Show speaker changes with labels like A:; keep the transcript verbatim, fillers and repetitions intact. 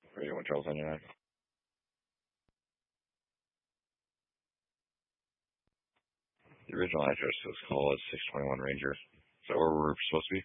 A: thirty-one Charles ninety-nine. The original address was called six twenty-one Ranger. Is that where we're supposed to be?